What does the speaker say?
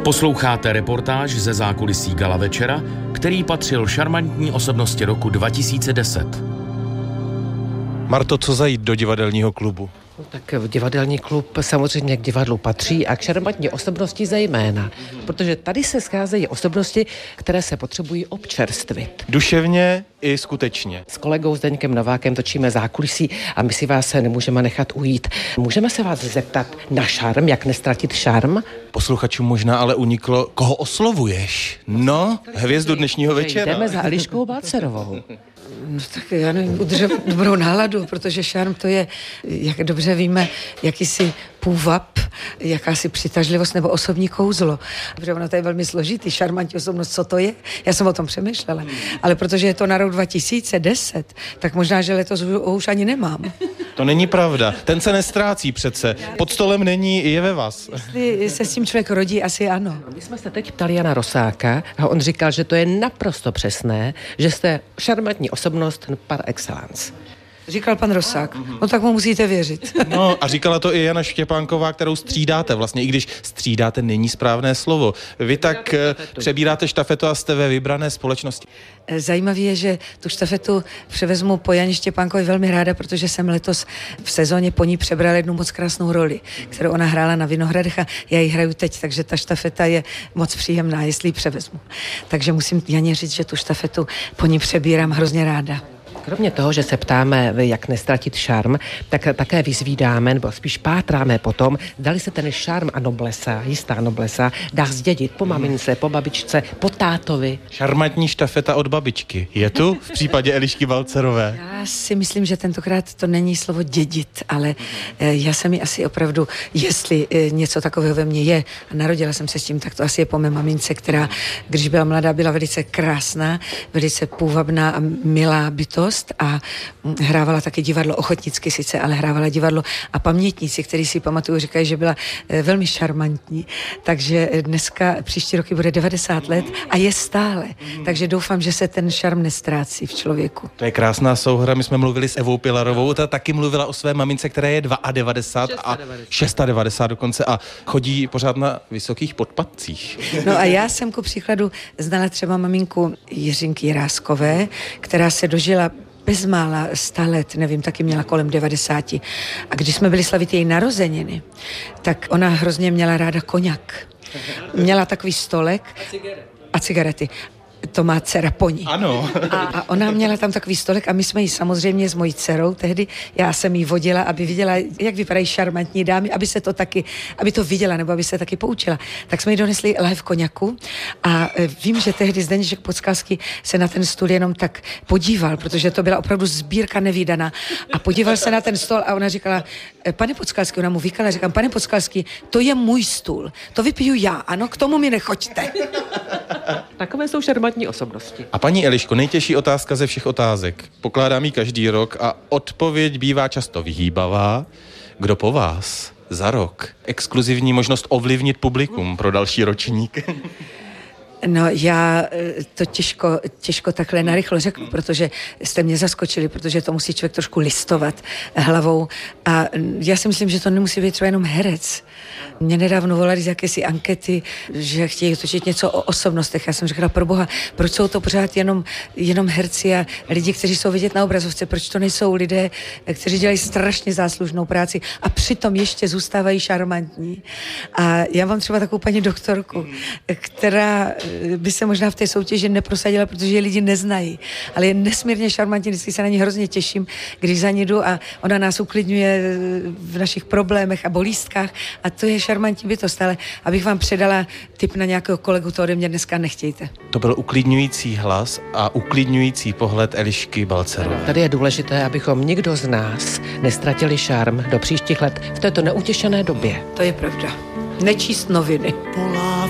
Posloucháte reportáž ze zákulisí Gala večera, který patřil šarmantní osobnosti roku 2010. Marto, co zajít do divadelního klubu? No, tak divadelní klub samozřejmě k divadlu patří a k šarmantní osobnosti zejména, protože tady se scházejí osobnosti, které se potřebují občerstvit. Duševně i skutečně. S kolegou Zdeňkem Novákem točíme zákulisí a my si vás nemůžeme nechat ujít. Můžeme se vás zeptat na šarm, jak nestratit šarm? Posluchačům možná ale uniklo, koho oslovuješ? No, hvězdu dnešního večera. Jdeme za Eliškou Balcerovou. No tak já nevím, udržet dobrou náladu, protože šarm to je, jak dobře víme, jakýsi půvab, jakási přitažlivost nebo osobní kouzlo. Protože ono to je velmi složitý, šarmantní osobnost, co to je? Já jsem o tom přemýšlela. Ale protože je to na rok 2010, tak možná, že letos už ani nemám. To není pravda, ten se nestrácí přece. Pod stolem není, je ve vás. Jestli se s tím člověk rodí, asi ano. My jsme se teď ptali Jana Rosáka a on říkal, že to je naprosto přesné, že jste šarmantní osobnost par excellence. Říkal pan Rosák. No tak mu musíte věřit. No a říkala to i Jana Štěpánková, kterou střídáte vlastně, i když střídáte není správné slovo. Vy tak přebíráte štafetu a jste ve vybrané společnosti. Zajímavé je, že tu štafetu převezmu po Janě Štěpánkové velmi ráda, protože jsem letos v sezóně po ní přebrala jednu moc krásnou roli, kterou ona hrála na Vinohradech a já ji hraju teď, takže ta štafeta je moc příjemná, jestli ji převezmu. Takže musím Janě říct, že tu štafetu po ní přebírám hrozně ráda. Kromě toho, že se ptáme, jak nestratit šarm, tak také vyzvídáme, nebo spíš pátráme potom, dali se ten šarm a noblesa, jistá noblesa, dá zdědit po mamince, po babičce, po tátovi. Šarmantní štafeta od babičky. Je tu v případě Elišky Balcerové? Já si myslím, že tentokrát to není slovo dědit, ale já jsem mi asi opravdu, jestli něco takového ve mně je, a narodila jsem se s tím, tak to asi je po mé mamince, která, když byla mladá, byla velice krásná, velice půvabná a milá bytost a hrávala taky divadlo, ochotnicky sice, ale hrávala divadlo a pamětníci, kteří si pamatuju, říkají, že byla velmi šarmantní, takže dneska příští roky bude 90 let a je stále, takže doufám, že se ten šarm nestrácí v člověku. To je krásná souhra, my jsme mluvili s Evou Pilarovou, ta taky mluvila o své mamince, která je 92 a 690 dokonce a chodí pořád na vysokých podpatcích. No a já jsem ku příkladu znala třeba maminku Jiřinky Jiráskové, která se dožila bezmála 100 let, nevím, taky měla kolem 90. A když jsme byli slavit její narozeniny, tak ona hrozně měla ráda koňak. Měla takový stolek a cigarety. To má dcera po ní. Ano. A ona měla tam takový stolek a my jsme ji samozřejmě s mojí dcerou tehdy, já jsem jí vodila, aby viděla, jak vypadají šarmantní dámy, aby to viděla, nebo aby se taky poučila. Tak jsme jí donesli lahev koňaku a vím, že tehdy Zdeněk Podskalský se na ten stůl jenom tak podíval, protože to byla opravdu sbírka nevídaná a podíval se na ten stůl a ona říkala, pane Podskalský, ona mu vykala, říkám, pane Podskalský, to je můj stůl, to vypiju já, ano, k tomu mi nechoďte. Takové jsou šarmantní osobnosti. A paní Eliško, nejtěžší otázka ze všech otázek. Pokládám ji každý rok a odpověď bývá často vyhýbavá. Kdo po vás za rok? Exkluzivní možnost ovlivnit publikum pro další ročník. No já to těžko takhle narychlo řeknu, protože jste mě zaskočili, protože to musí člověk trošku listovat hlavou a já si myslím, že to nemusí být třeba jenom herec. Mě nedávno volali z jakési ankety, že chtějí točit něco o osobnostech. Já jsem řekla, proboha, proč jsou to pořád jenom herci a lidi, kteří jsou vidět na obrazovce, proč to nejsou lidé, kteří dělají strašně záslužnou práci a přitom ještě zůstávají šarmantní. A já mám třeba takovou paní doktorku, která by se možná v té soutěži neprosadila, protože je lidi neznají, ale je nesmírně šarmantní, vždycky se na ní hrozně těším, když za ní jdu a ona nás uklidňuje v našich problémech a bolístkách a to je šarmantní bytost, ale abych vám předala tip na nějakého kolegu, to ode mě dneska nechtějte. To byl uklidňující hlas a uklidňující pohled Elišky Balcerové. Tady je důležité, abychom nikdo z nás nestratili šarm do příštích let v této neutěšené době. To je pravda. Nečíst noviny.